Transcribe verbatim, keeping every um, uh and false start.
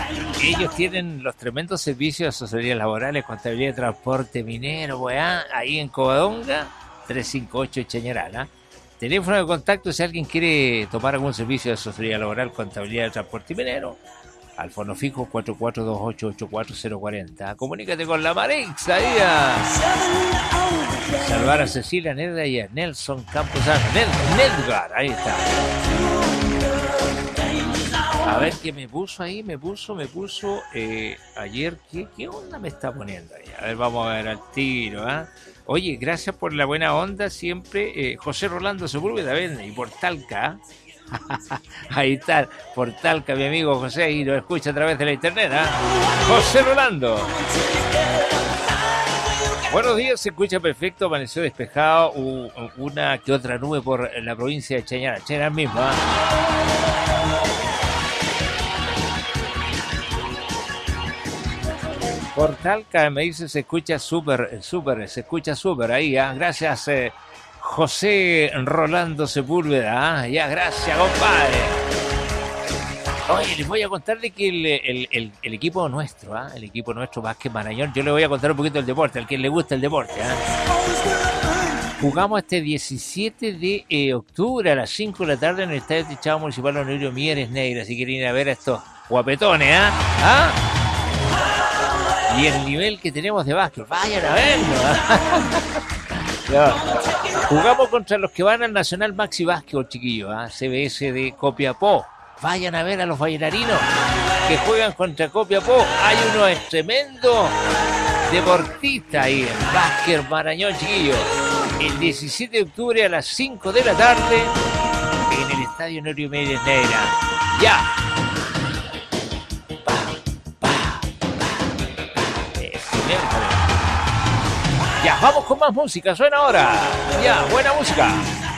Ellos tienen los tremendos servicios de asesorías laborales, contabilidad de transporte minero, weá, ahí en Covadonga, trescientos cincuenta y ocho Chañaral, ¿ah? Teléfono de contacto si alguien quiere tomar algún servicio de asesoría laboral, contabilidad de transporte minero, al fono fijo cuatro cuatro dos ocho ocho cuatro cero cuatro cero. Comunícate con la Marix ahí a salvar a Cecilia Nedra y a Nelson Campos. Ned, Nedgar, ahí está. A ver qué me puso ahí, me puso, me puso eh, ayer, ¿qué, ¿qué onda me está poniendo ahí? A ver, vamos a ver al tiro, ¿ah? ¿eh? Oye, gracias por la buena onda siempre, eh, José Rolando Sepúlveda, ven, y por Talca, ahí está, por Talca, mi amigo José, y lo escucha a través de la internet, ¿ah? ¿eh? José Rolando. Buenos días, se escucha perfecto, amaneció despejado, uh, una que otra nube por la provincia de Chañaral, Chañaral mismo, ¿ah? ¿eh? Por Talca me dice se escucha súper, súper, se escucha súper ahí, ¿eh? Gracias eh, José Rolando Sepúlveda, ¿eh? Ya, gracias compadre. Oye, les voy a contar de que el, el, el, el equipo nuestro, ¿eh? el equipo nuestro Vázquez Marañón, yo le voy a contar un poquito del deporte, al que le gusta el deporte, ¿eh? Jugamos este diecisiete de eh, octubre a las cinco de la tarde en el Estadio Techado Municipal Honorio Mieres Negra, si quieren ir a ver a estos guapetones, ¿eh? ¿Ah? Y el nivel que tenemos de básquet, vayan a verlo. ¿eh? Jugamos contra los que van al Nacional Maxi Básquetbol, chiquillos, ¿eh? C B S de Copiapó. Vayan a ver a los bailarinos que juegan contra Copiapó. Hay unos tremendos deportistas ahí en Básquet Marañón, chiquillos. El diecisiete de octubre a las cinco de la tarde en el Estadio Honorio Mieres Negra. Ya. Ya, vamos con más música, suena ahora. Ya, buena música.